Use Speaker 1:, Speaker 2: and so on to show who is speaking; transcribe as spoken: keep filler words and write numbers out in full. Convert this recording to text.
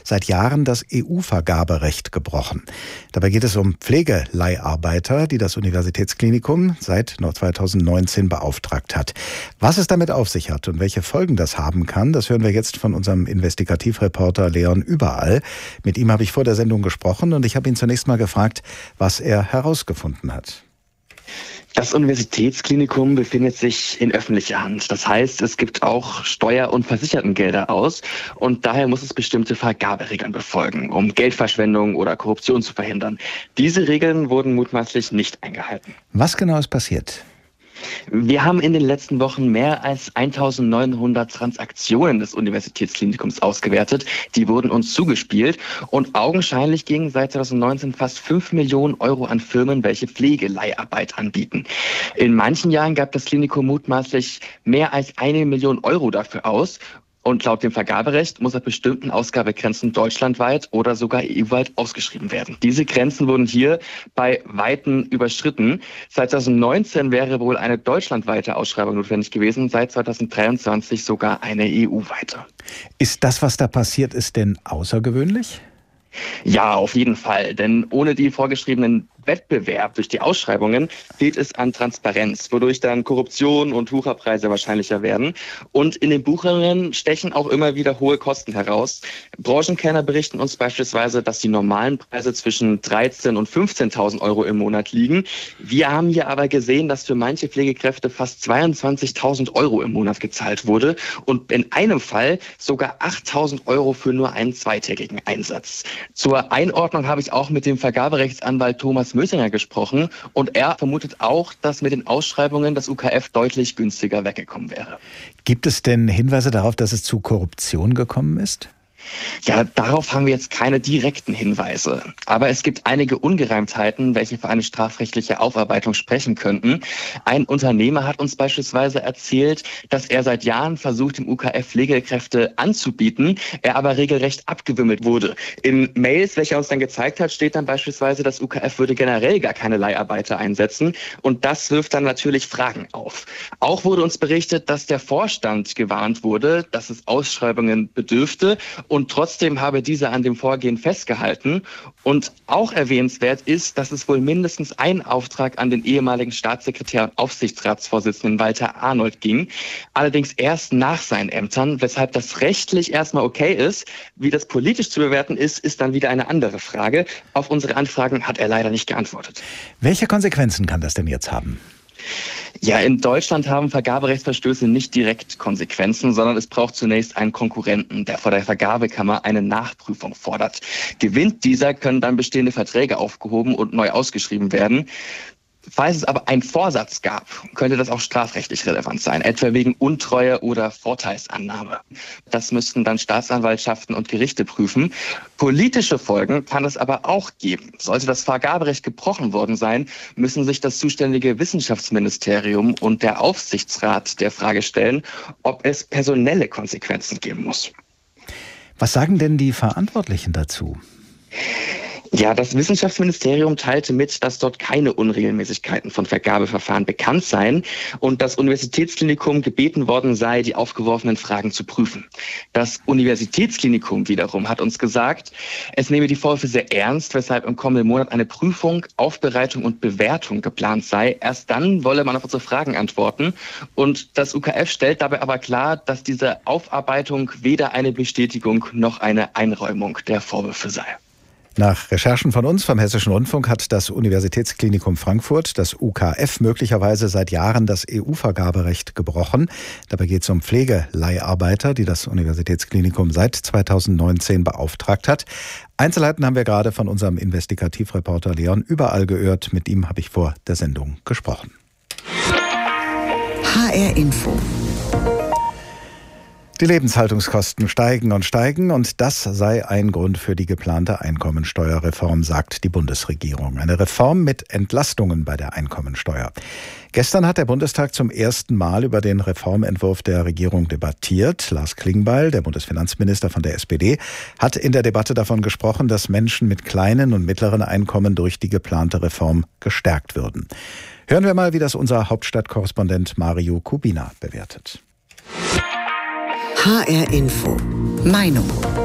Speaker 1: seit Jahren das E U-Vergaberecht gebrochen. Dabei geht es um Pflegeleiharbeiter, die das Universitätsklinikum seit zweitausendneunzehn beauftragt hat. Was es damit auf sich hat und welche Folgen das haben kann, das hören wir jetzt von unserem Investigativreporter Leon Überall. Mit ihm habe ich vor der Sendung gesprochen und ich habe ihn zunächst mal gefragt, was er herausgefunden hat.
Speaker 2: Das Universitätsklinikum befindet sich in öffentlicher Hand. Das heißt, es gibt auch Steuer- und Versichertengelder aus und daher muss es bestimmte Vergaberegeln befolgen, um Geldverschwendung oder Korruption zu verhindern. Diese Regeln wurden mutmaßlich nicht eingehalten.
Speaker 1: Was genau ist passiert?
Speaker 2: Wir haben in den letzten Wochen mehr als eintausendneunhundert Transaktionen des Universitätsklinikums ausgewertet. Die wurden uns zugespielt und augenscheinlich gingen seit zweitausendneunzehn fast fünf Millionen Euro an Firmen, welche Pflegeleiharbeit anbieten. In manchen Jahren gab das Klinikum mutmaßlich mehr als eine Million Euro dafür aus. Und laut dem Vergaberecht muss auf bestimmten Ausgabegrenzen deutschlandweit oder sogar E U-weit ausgeschrieben werden. Diese Grenzen wurden hier bei Weitem überschritten. Seit zweitausendneunzehn wäre wohl eine deutschlandweite Ausschreibung notwendig gewesen, seit zweitausenddreiundzwanzig sogar eine E U-weite.
Speaker 1: Ist das, was da passiert ist, denn außergewöhnlich?
Speaker 2: Ja, auf jeden Fall. Denn ohne die vorgeschriebenen Wettbewerb durch die Ausschreibungen fehlt es an Transparenz, wodurch dann Korruption und Wucherpreise wahrscheinlicher werden. Und in den Buchungen stechen auch immer wieder hohe Kosten heraus. Branchenkenner berichten uns beispielsweise, dass die normalen Preise zwischen dreizehntausend und fünfzehntausend Euro im Monat liegen. Wir haben hier aber gesehen, dass für manche Pflegekräfte fast zweiundzwanzigtausend Euro im Monat gezahlt wurde und in einem Fall sogar achttausend Euro für nur einen zweitägigen Einsatz. Zur Einordnung habe ich auch mit dem Vergaberechtsanwalt Thomas Mösinger gesprochen und er vermutet auch, dass mit den Ausschreibungen das U K F deutlich günstiger weggekommen wäre.
Speaker 1: Gibt es denn Hinweise darauf, dass es zu Korruption gekommen ist?
Speaker 2: Ja, darauf haben wir jetzt keine direkten Hinweise. Aber es gibt einige Ungereimtheiten, welche für eine strafrechtliche Aufarbeitung sprechen könnten. Ein Unternehmer hat uns beispielsweise erzählt, dass er seit Jahren versucht, dem U K F Pflegekräfte anzubieten, er aber regelrecht abgewimmelt wurde. In Mails, welche er uns dann gezeigt hat, steht dann beispielsweise, das U K F würde generell gar keine Leiharbeiter einsetzen. Und das wirft dann natürlich Fragen auf. Auch wurde uns berichtet, dass der Vorstand gewarnt wurde, dass es Ausschreibungen bedürfte. Und trotzdem habe dieser an dem Vorgehen festgehalten. Und auch erwähnenswert ist, dass es wohl mindestens einen Auftrag an den ehemaligen Staatssekretär und Aufsichtsratsvorsitzenden Walter Arnold ging. Allerdings erst nach seinen Ämtern, weshalb das rechtlich erstmal okay ist. Wie das politisch zu bewerten ist, ist dann wieder eine andere Frage. Auf unsere Anfragen hat er leider nicht geantwortet.
Speaker 1: Welche Konsequenzen kann das denn jetzt haben?
Speaker 2: Ja, in Deutschland haben Vergaberechtsverstöße nicht direkt Konsequenzen, sondern es braucht zunächst einen Konkurrenten, der vor der Vergabekammer eine Nachprüfung fordert. Gewinnt dieser, können dann bestehende Verträge aufgehoben und neu ausgeschrieben werden. Falls es aber einen Vorsatz gab, könnte das auch strafrechtlich relevant sein, etwa wegen Untreue oder Vorteilsannahme. Das müssten dann Staatsanwaltschaften und Gerichte prüfen. Politische Folgen kann es aber auch geben. Sollte das Vergaberecht gebrochen worden sein, müssen sich das zuständige Wissenschaftsministerium und der Aufsichtsrat der Frage stellen, ob es personelle Konsequenzen geben muss.
Speaker 1: Was sagen denn die Verantwortlichen dazu?
Speaker 2: Ja, das Wissenschaftsministerium teilte mit, dass dort keine Unregelmäßigkeiten von Vergabeverfahren bekannt seien und das Universitätsklinikum gebeten worden sei, die aufgeworfenen Fragen zu prüfen. Das Universitätsklinikum wiederum hat uns gesagt, es nehme die Vorwürfe sehr ernst, weshalb im kommenden Monat eine Prüfung, Aufbereitung und Bewertung geplant sei. Erst dann wolle man auf unsere Fragen antworten. Und das U K F stellt dabei aber klar, dass diese Aufarbeitung weder eine Bestätigung noch eine Einräumung der Vorwürfe sei.
Speaker 1: Nach Recherchen von uns vom Hessischen Rundfunk hat das Universitätsklinikum Frankfurt, das U K F, möglicherweise seit Jahren das E U-Vergaberecht gebrochen. Dabei geht es um Pflegeleiharbeiter, die das Universitätsklinikum seit zweitausendneunzehn beauftragt hat. Einzelheiten haben wir gerade von unserem Investigativreporter Leon Überall gehört. Mit ihm habe ich vor der Sendung gesprochen.
Speaker 3: H R Info.
Speaker 1: Die Lebenshaltungskosten steigen und steigen und das sei ein Grund für die geplante Einkommensteuerreform, sagt die Bundesregierung. Eine Reform mit Entlastungen bei der Einkommensteuer. Gestern hat der Bundestag zum ersten Mal über den Reformentwurf der Regierung debattiert. Lars Klingbeil, der Bundesfinanzminister von der S P D, hat in der Debatte davon gesprochen, dass Menschen mit kleinen und mittleren Einkommen durch die geplante Reform gestärkt würden. Hören wir mal, wie das unser Hauptstadtkorrespondent Mario Kubina bewertet.
Speaker 3: H R Info. Meinung.